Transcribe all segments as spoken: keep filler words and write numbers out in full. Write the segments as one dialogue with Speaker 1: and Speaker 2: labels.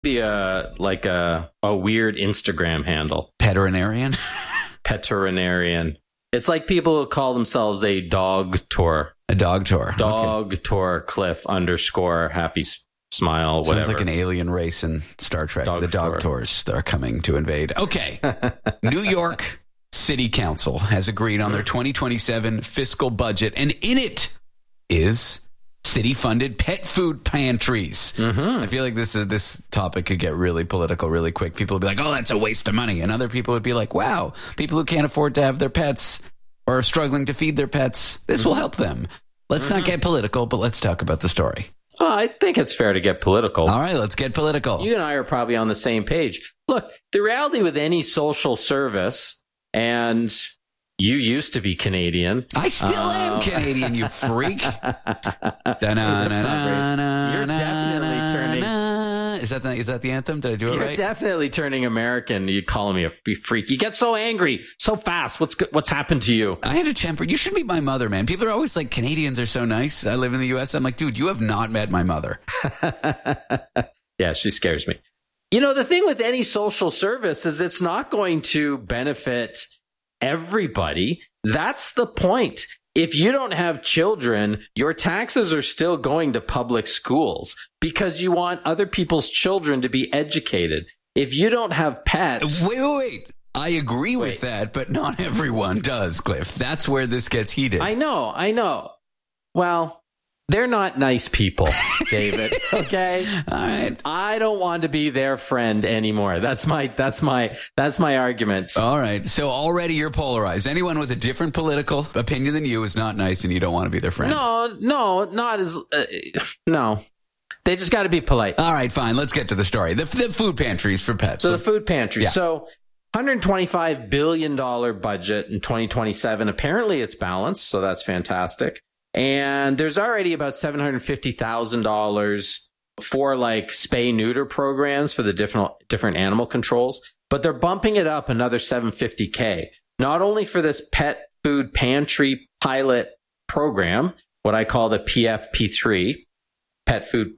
Speaker 1: Be a like a a weird Instagram handle.
Speaker 2: Peterinarian?
Speaker 1: Peterinarian. It's like people who call themselves a dog tour.
Speaker 2: A dog tour.
Speaker 1: Dog okay. tour Cliff underscore happy smile, whatever.
Speaker 2: Sounds like an alien race in Star Trek. Dog the dog tour. tours that are coming to invade. Okay. New York City Council has agreed on their twenty twenty-seven fiscal budget, and in it is city-funded pet food pantries. Mm-hmm. I feel like this is this topic could get really political really quick. People would be like, oh, that's a waste of money. And other people would be like, wow, people who can't afford to have their pets or are struggling to feed their pets, this mm-hmm. will help them. Let's mm-hmm. not get political, but let's talk about the story.
Speaker 1: Well, I think it's fair to get political.
Speaker 2: All right, let's get political.
Speaker 1: You and I are probably on the same page. Look, the reality with any social service, and you used to be Canadian.
Speaker 2: I still um, am Canadian, you freak. You're
Speaker 1: definitely turning...
Speaker 2: Is that, the, is that the anthem? Did I do it
Speaker 1: You're
Speaker 2: right?
Speaker 1: You're definitely turning American. You're calling me a freak. You get so angry so fast. What's what's happened to you?
Speaker 2: I had a temper. You should meet my mother, man. People are always like, Canadians are so nice. I live in the U S. I'm like, dude, you have not met my mother.
Speaker 1: Yeah, she scares me. You know, the thing with any social service is it's not going to benefit everybody. That's the point. If you don't have children, your taxes are still going to public schools because you want other people's children to be educated. If you don't have pets...
Speaker 2: Wait, wait, wait. I agree wait. with that, but not everyone does, Cliff. That's where this gets heated.
Speaker 1: I know, I know. Well... They're not nice people, David. Okay?
Speaker 2: All right.
Speaker 1: I don't want to be their friend anymore. That's my that's my that's my argument.
Speaker 2: All right. So already you're polarized. Anyone with a different political opinion than you is not nice and you don't want to be their friend.
Speaker 1: No, no, not as uh, no. They just got to be polite.
Speaker 2: All right, fine. Let's get to the story. The, the food pantries for pets.
Speaker 1: So,
Speaker 2: so
Speaker 1: the food pantries.
Speaker 2: Yeah.
Speaker 1: So one hundred twenty-five billion dollars budget in twenty twenty-seven. Apparently it's balanced, so that's fantastic. And there's already about seven hundred fifty thousand dollars for like spay neuter programs for the different different animal controls, but they're bumping it up another seven hundred fifty thousand, not only for this pet food pantry pilot program, what I call the P F P three, pet food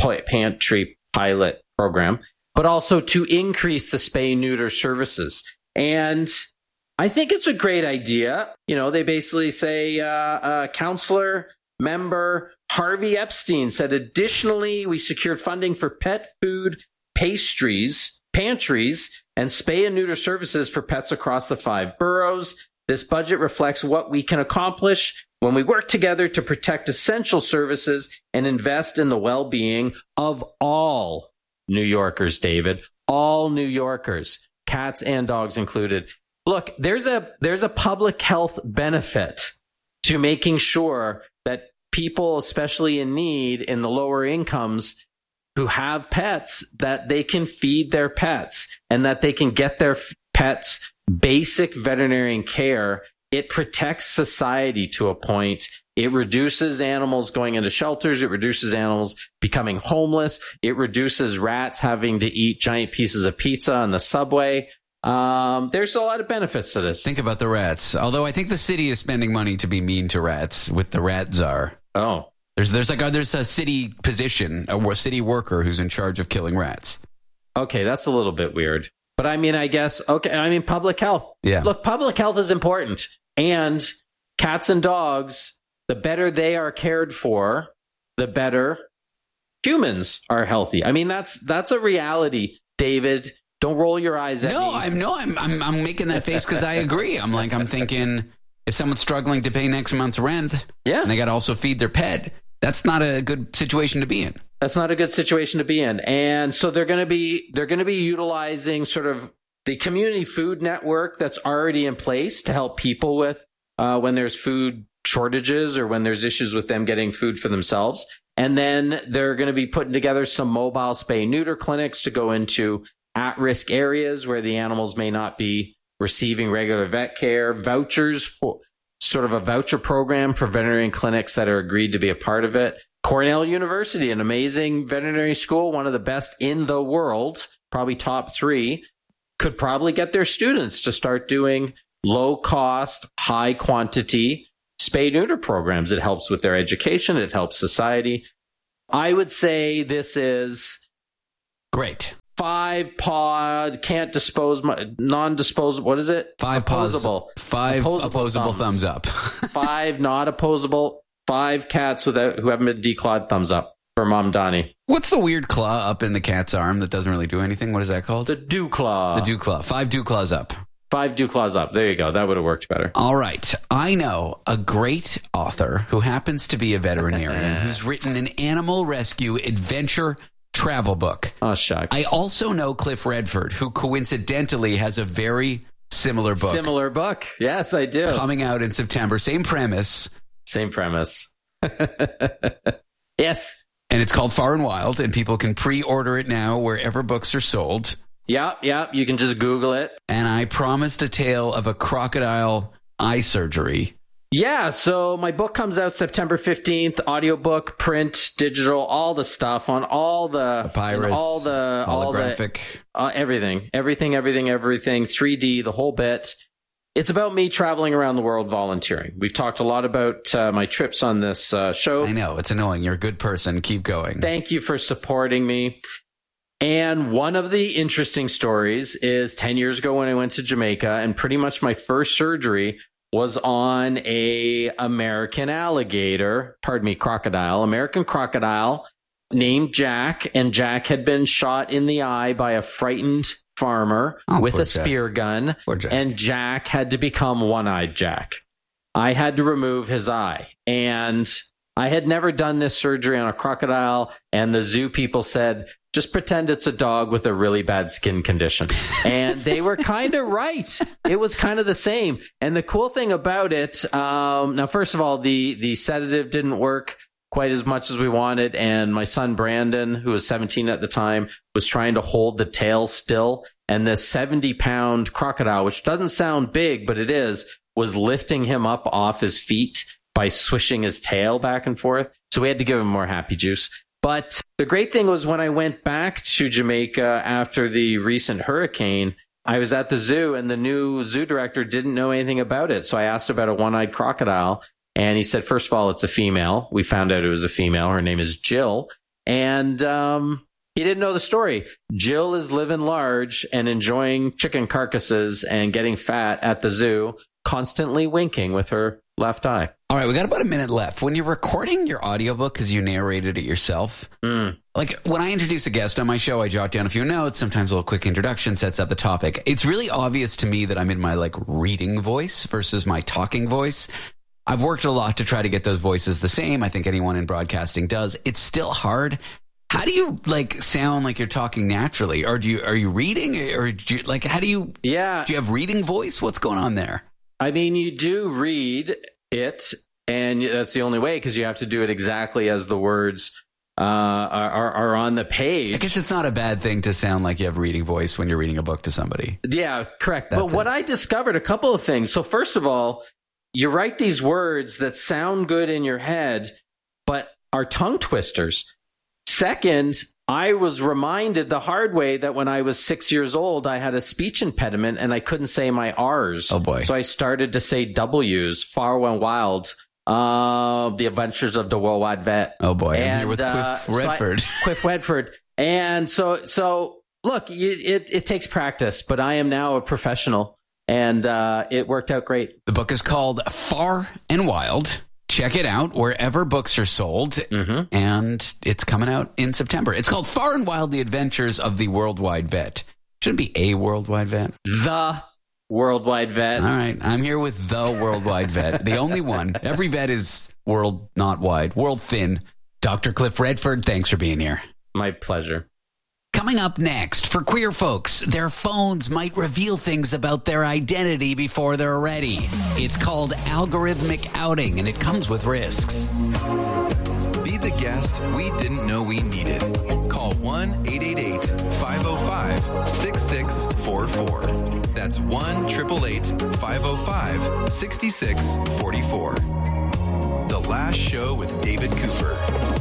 Speaker 1: pantry pilot program, but also to increase the spay neuter services. And I think it's a great idea. You know, they basically say, uh, uh, counselor member Harvey Epstein said, additionally, we secured funding for pet food pastries, pantries, and spay and neuter services for pets across the five boroughs. This budget reflects what we can accomplish when we work together to protect essential services and invest in the well-being of all New Yorkers, David. All New Yorkers, cats and dogs included. Look, there's a there's a public health benefit to making sure that people, especially in need in the lower incomes who have pets, that they can feed their pets and that they can get their f- pets basic veterinarian care. It protects society to a point. It reduces animals going into shelters. It reduces animals becoming homeless. It reduces rats having to eat giant pieces of pizza on the subway. Um, there's a lot of benefits to this.
Speaker 2: Think about the rats. Although I think the city is spending money to be mean to rats with the rat czar.
Speaker 1: Oh,
Speaker 2: there's there's like a, there's a city position, a city worker who's in charge of killing rats.
Speaker 1: Okay, that's a little bit weird. But I mean, I guess, okay, I mean, public health.
Speaker 2: Yeah.
Speaker 1: Look, public health is important. And cats and dogs, the better they are cared for, the better humans are healthy. I mean, that's that's a reality, David. Don't roll your eyes at
Speaker 2: no,
Speaker 1: me.
Speaker 2: I'm no, I'm I'm I'm making that face because I agree. I'm like I'm thinking if someone's struggling to pay next month's rent,
Speaker 1: yeah,
Speaker 2: and they got to also feed their pet, that's not a good situation to be in.
Speaker 1: That's not a good situation to be in. And so they're going to be they're going to be utilizing sort of the community food network that's already in place to help people with uh, when there's food shortages or when there's issues with them getting food for themselves. And then they're going to be putting together some mobile spay neuter clinics to go into at-risk areas where the animals may not be receiving regular vet care, vouchers for sort of a voucher program for veterinary clinics that are agreed to be a part of it. Cornell University, an amazing veterinary school, one of the best in the world, probably top three, could probably get their students to start doing low-cost, high-quantity spay-neuter programs. It helps with their education. It helps society. I would say this is
Speaker 2: Great.
Speaker 1: Five pod, can't dispose, non-disposable, what is it?
Speaker 2: Five opposable. Pos- five opposable, opposable thumbs. thumbs up.
Speaker 1: Five not opposable. Five cats without who haven't been declawed, thumbs up for Mom Donnie.
Speaker 2: What's the weird claw up in the cat's arm that doesn't really do anything? What is that called?
Speaker 1: The dew claw.
Speaker 2: The dew claw. Five dew claws up.
Speaker 1: Five dew claws up. There you go. That would have worked better.
Speaker 2: All right. I know a great author who happens to be a veterinarian who's written an animal rescue adventure travel book.
Speaker 1: Oh, shucks.
Speaker 2: I also know Cliff Redford, who coincidentally has a very similar book.
Speaker 1: Similar book. Yes, I do.
Speaker 2: Coming out in September. Same premise.
Speaker 1: Same premise. Yes.
Speaker 2: And it's called Far and Wild, and people can pre-order it now wherever books are sold.
Speaker 1: Yep, yep. You can just Google it.
Speaker 2: And I promised a tale of a crocodile eye surgery.
Speaker 1: Yeah, so my book comes out September fifteenth, audiobook, print, digital, all the stuff on all the
Speaker 2: papyrus,
Speaker 1: all the
Speaker 2: holographic,
Speaker 1: all the, uh, everything, everything, everything, everything, three D, the whole bit. It's about me traveling around the world volunteering. We've talked a lot about uh, my trips on this uh, show.
Speaker 2: I know, it's annoying. You're a good person. Keep going.
Speaker 1: Thank you for supporting me. And one of the interesting stories is ten years ago when I went to Jamaica, and pretty much my first surgery was on a American alligator, pardon me, crocodile, American crocodile named Jack. And Jack had been shot in the eye by a frightened farmer oh, with a spear Jack. gun. Jack. And Jack had to become one-eyed Jack. I had to remove his eye. And I had never done this surgery on a crocodile. And the zoo people said, just pretend it's a dog with a really bad skin condition. And they were kind of right. It was kind of the same. And the cool thing about it, um, now, first of all, the, the sedative didn't work quite as much as we wanted. And my son, Brandon, who was seventeen at the time, was trying to hold the tail still. And this seventy pound crocodile, which doesn't sound big, but it is, was lifting him up off his feet by swishing his tail back and forth. So we had to give him more happy juice. But the great thing was when I went back to Jamaica after the recent hurricane, I was at the zoo and the new zoo director didn't know anything about it. So I asked about a one-eyed crocodile and he said, first of all, it's a female. We found out it was a female. Her name is Jill. And um, he didn't know the story. Jill is living large and enjoying chicken carcasses and getting fat at the zoo, constantly winking with her left eye.
Speaker 2: All right, we got about a minute left. When you're recording your audiobook, because you narrated it yourself, mm. like when I introduce a guest on my show, I jot down a few notes, sometimes a little quick introduction, sets up the topic. It's really obvious to me that I'm in my like reading voice versus my talking voice. I've worked a lot to try to get those voices the same. I think anyone in broadcasting does. It's still hard. How do you like sound like you're talking naturally? Or do you are you reading or do you, like how do you
Speaker 1: Yeah.
Speaker 2: Do you have reading voice? What's going on there?
Speaker 1: I mean, you do read it, and that's the only way because you have to do it exactly as the words uh, are, are on the page.
Speaker 2: I guess it's not a bad thing to sound like you have reading voice when you're reading a book to somebody.
Speaker 1: Yeah, correct.
Speaker 2: That's
Speaker 1: but what
Speaker 2: it.
Speaker 1: I discovered, a couple of things. So first of all, you write these words that sound good in your head, but are tongue twisters. Second, I was reminded the hard way that when I was six years old, I had a speech impediment and I couldn't say my R's.
Speaker 2: Oh, boy.
Speaker 1: So I started to say W's, Far and Wild, uh, The Adventures of the Worldwide Vet.
Speaker 2: Oh, boy.
Speaker 1: And,
Speaker 2: I'm here with
Speaker 1: uh,
Speaker 2: Quiff Redford.
Speaker 1: So I, Quiff Redford. And so, so look, it, it, it takes practice, but I am now a professional and uh, it worked out great.
Speaker 2: The book is called Far and Wild. Check it out wherever books are sold, mm-hmm. and it's coming out in September. It's called Far and Wild, The Adventures of the Worldwide Vet. Shouldn't be a Worldwide Vet.
Speaker 1: The Worldwide Vet.
Speaker 2: All right. I'm here with the Worldwide Vet, the only one. Every vet is world not wide, world thin. Doctor Cliff Redford, thanks for being here.
Speaker 1: My pleasure.
Speaker 2: Coming up next, for queer folks, their phones might reveal things about their identity before they're ready. It's called algorithmic outing, and it comes with risks.
Speaker 3: Be the guest we didn't know we needed. Call one eight eight eight, five oh five, six six four four. That's one eight eight eight, five oh five, six six four four. The Last Show with David Cooper.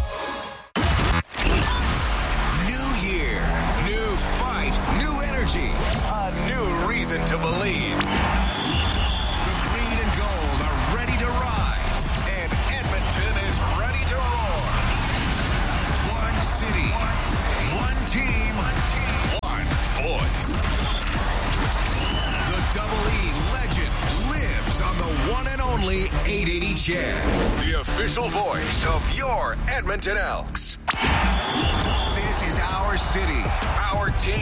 Speaker 4: To believe. The green and gold are ready to rise, and Edmonton is ready to roar. One city, one, city, one team, one only eight eighty C H E D, the official voice of your Edmonton Elks. This is our city, our team.